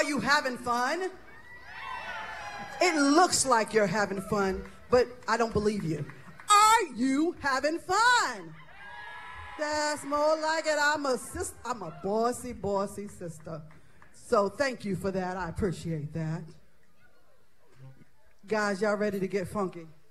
Are you having fun? It looks like you're having fun, but I don't believe you. Are you having fun? That's more like it. I'm a bossy, bossy sister. So thank you for that. I appreciate that. Guys, y'all ready to get funky?